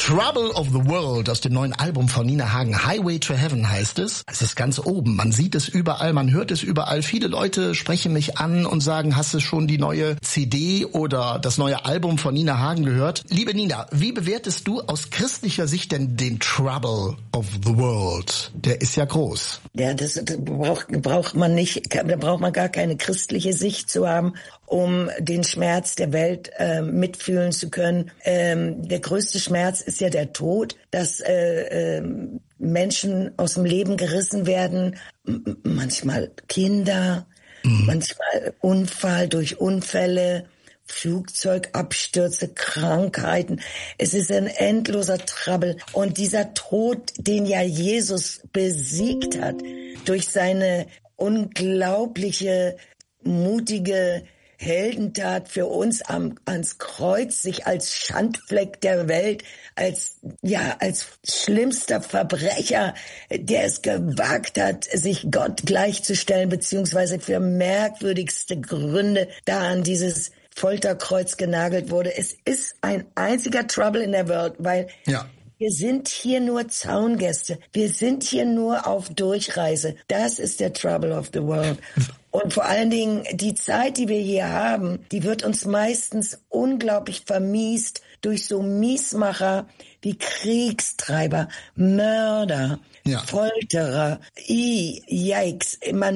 Trouble of the World aus dem neuen Album von Nina Hagen. Highway to Heaven heißt es. Es ist ganz oben. Man sieht es überall, man hört es überall. Viele Leute sprechen mich an und sagen, hast du schon die neue CD oder das neue Album von Nina Hagen gehört? Liebe Nina, wie bewertest du aus christlicher Sicht denn den Trouble of the World? Der ist ja groß. Ja, das braucht man nicht, da braucht man gar keine christliche Sicht zu haben, um den Schmerz der Welt mitfühlen zu können. Der größte Schmerz ist ja der Tod, dass Menschen aus dem Leben gerissen werden, manchmal Kinder, manchmal Unfall durch Unfälle, Flugzeugabstürze, Krankheiten. Es ist ein endloser Trouble. Und dieser Tod, den ja Jesus besiegt hat, durch seine unglaubliche, mutige Heldentat für uns ans Kreuz, sich als Schandfleck der Welt, als schlimmster Verbrecher, der es gewagt hat, sich Gott gleichzustellen, beziehungsweise für merkwürdigste Gründe da an dieses Folterkreuz genagelt wurde. Es ist ein einziger Trouble in der Welt, weil wir sind hier nur Zaungäste. Wir sind hier nur auf Durchreise. Das ist der Trouble of the World. Und vor allen Dingen die Zeit, die wir hier haben, die wird uns meistens unglaublich vermiest durch so Miesmacher wie Kriegstreiber, Mörder, Folterer. Yikes.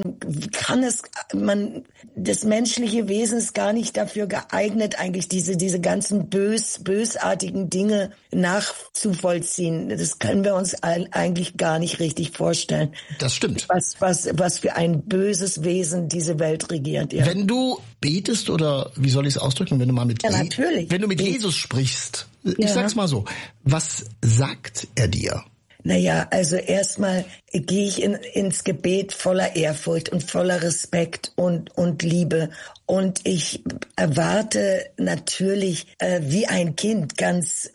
Das menschliche Wesen ist gar nicht dafür geeignet, eigentlich diese ganzen bösartigen Dinge nachzuvollziehen. Das können wir uns eigentlich gar nicht richtig vorstellen. Das stimmt. Was für ein böses Wesen diese Welt regiert. Ja. Wenn du betest oder wie soll ich es ausdrücken, wenn du mal mit Jesus sprichst, ich sag's mal so, was sagt er dir? Naja, also erstmal gehe ich ins Gebet voller Ehrfurcht und voller Respekt und Liebe. Und ich erwarte natürlich wie ein Kind ganz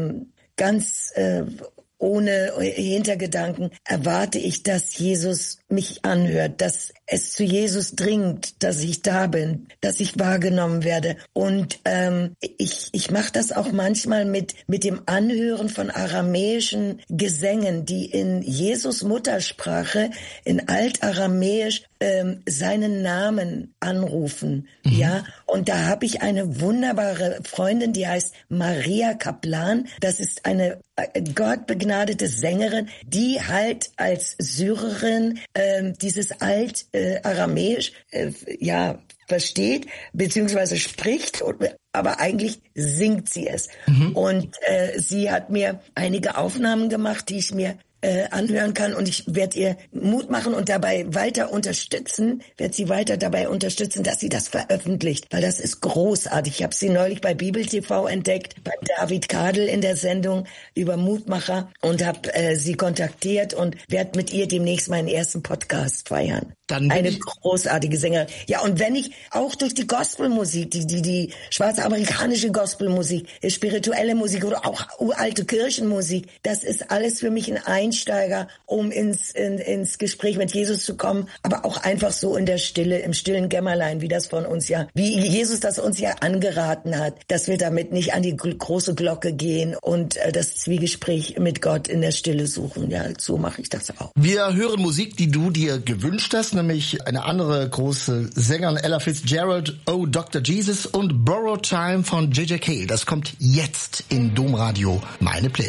ohne Hintergedanken erwarte ich, dass Jesus mich anhört, dass es zu Jesus dringt, dass ich da bin, dass ich wahrgenommen werde. Und ich mache das auch manchmal mit dem Anhören von aramäischen Gesängen, die in Jesus Muttersprache, in Altaramäisch, seinen Namen anrufen. Ja, und da habe ich eine wunderbare Freundin, die heißt Maria Kaplan. Das ist eine gottbegnadete Sängerin, die halt als Syrerin dieses Alt-Aramäisch versteht, beziehungsweise spricht, aber eigentlich singt sie es. Und sie hat mir einige Aufnahmen gemacht, die ich mir anhören kann, und ich werde ihr Mut machen und dabei weiter unterstützen, dass sie das veröffentlicht, weil das ist großartig. Ich habe sie neulich bei Bibel TV entdeckt, bei David Kadel in der Sendung über Mutmacher, und habe sie kontaktiert und werde mit ihr demnächst meinen ersten Podcast feiern. Eine großartige Sängerin. Ja, und wenn ich auch durch die Gospelmusik, die schwarze amerikanische Gospelmusik, spirituelle Musik oder auch uralte Kirchenmusik, das ist alles für mich ein Einsteiger, um ins Gespräch mit Jesus zu kommen, aber auch einfach so in der Stille, im stillen Kämmerlein, wie Jesus das uns ja angeraten hat, dass wir damit nicht an die große Glocke gehen und das Zwiegespräch mit Gott in der Stille suchen. Ja, so mache ich das auch. Wir hören Musik, die du dir gewünscht hast, nämlich eine andere große Sängerin, Ella Fitzgerald, Oh Dr. Jesus und Borrowed Time von JJ Cale. Das kommt jetzt in Domradio, meine Playlist.